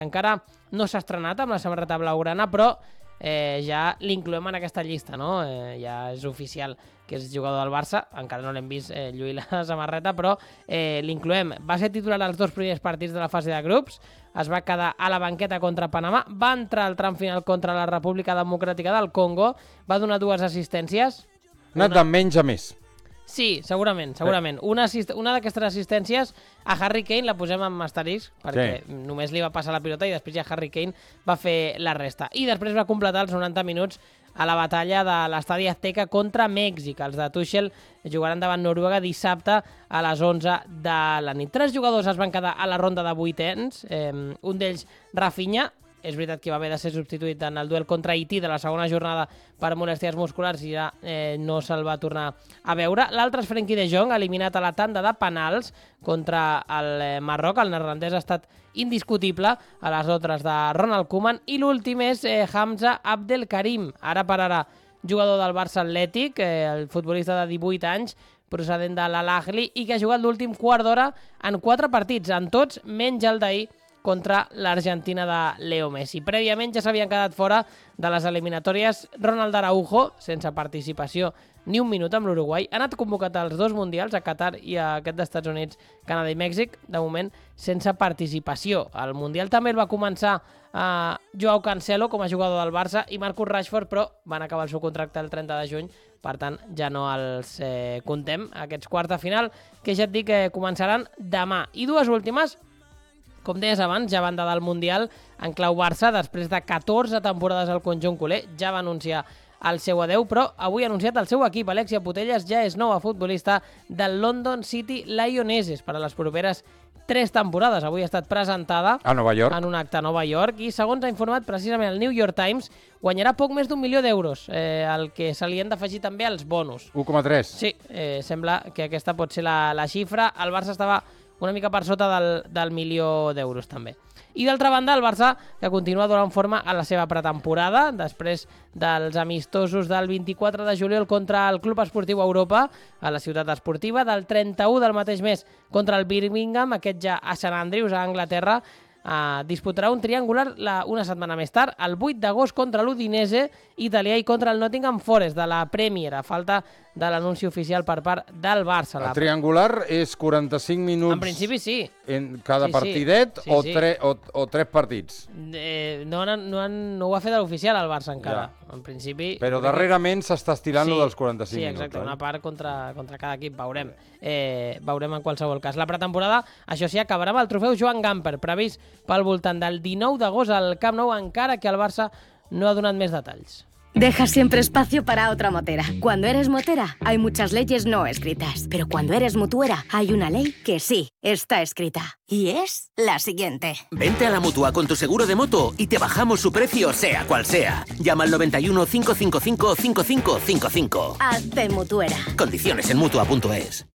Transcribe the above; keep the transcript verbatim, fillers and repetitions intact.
encara no s'ha estrenat amb la samarreta blaugrana, però eh, ja l'incloem en aquesta llista, no? Eh, ja és oficial que és jugador del Barça, encara no l'hem vist eh, lluir la samarreta, però eh, l'incloem. Va ser titular als dos primers partits de la fase de grups, es va quedar a la banqueta contra Panamà, va entrar al tram final contra la República Democràtica del Congo, va donar dues assistències. Ha anat de menys a més. Sí, segurament, segurament. Una, assist... una d'aquestes assistències a Harry Kane la posem en asterisc, perquè sí. només li va passar la pilota i després ja Harry Kane va fer la resta. I després va completar els noranta minuts a la batalla de l'Estadi Azteca contra Mèxic. Els de Tuchel jugaran davant Noruega dissabte a les onze de la nit. Tres jugadors es van quedar a la ronda de vuitens, eh, un d'ells Rafinha. És veritat que va haver de ser substituït en el duel contra Haití de la segona jornada per molèsties musculars i ja eh, no se'l va tornar a veure. L'altre és Frenkie de Jong, eliminat a la tanda de penals contra el Marroc. El neerlandès ha estat indiscutible a les altres de Ronald Koeman. I l'últim és eh, Hamza Abdelkarim, ara per ara jugador del Barça Atlètic, eh, el futbolista de divuit anys, procedent de l'Al-Ahly, i que ha jugat l'últim quart d'hora en quatre partits, en tots menys el d'ahir, contra l'Argentina de Leo Messi. Prèviament ja s'havien quedat fora de les eliminatòries Ronald Araujo, sense participació ni un minut amb l'Uruguai. Ha anat convocat als dos mundials, a Qatar i a aquest dels Estats Units, Canadà i Mèxic, de moment sense participació. El mundial també el va començar a Joao Cancelo com a jugador del Barça i Marcus Rashford, però van acabar el seu contracte el trenta de juny, per tant ja no els eh, contem, aquests quarts de final, que ja et dic que començaran demà. I dues últimes, com deies abans, ja van del Mundial en clau Barça, després de catorze temporades al conjunt culer, ja va anunciar el seu adeu, però avui ha anunciat el seu equip. Alexia Putellas ja és nova futbolista del London City Lionesses per a les properes tres temporades. Avui ha estat presentada a Nova York, en un acte a Nova York, i segons ha informat precisament el New York Times, guanyarà poc més d'un milió d'euros, eh, el que se li han d'afegir també als bonus. u coma tres. Sí, eh, sembla que aquesta pot ser la, la xifra. El Barça estava una mica per sota del, del milió d'euros també. I d'altra banda, el Barça, que continua donant forma a la seva pretemporada, després dels amistosos del vint-i-quatre de juliol contra el Club Esportiu Europa, a la ciutat esportiva, del trenta-u del mateix mes contra el Birmingham, aquest ja a Sant Andrews, a Anglaterra, Uh, disputarà un triangular la, una setmana més tard, el vuit d'agost contra l'Udinese italià i contra el Nottingham Forest de la Premier, a falta de l'anunci oficial per part del Barça. El triangular és quaranta-cinc minuts... En principi sí. En cada sí, partidet sí. Sí, o, sí. Tre, o, o tres partits? Eh, no, no, no, no ho ha fet l'oficial el Barça encara. Ja. En principi... Però darrerament s'està estirant sí, lo dels quaranta-cinc sí, minuts. Sí, exacte, eh? una part contra, contra cada equip, veurem. Eh, veurem en qualsevol cas. La pretemporada, això sí, acabarà amb el trofeu Joan Gamper, previst pel voltant del dinou d'agost al Camp Nou, encara que el Barça no ha donat més detalls. Deja siempre espacio para otra motera. Cuando eres motera, hay muchas leyes no escritas. Pero cuando eres mutuera, hay una ley que sí está escrita. Y es la siguiente. Vente a la Mutua con tu seguro de moto y te bajamos su precio, sea cual sea. Llama al noventa y uno, cinco cinco cinco, cinco cinco cinco cinco. Hazte mutuera. Condiciones en Mutua punto es.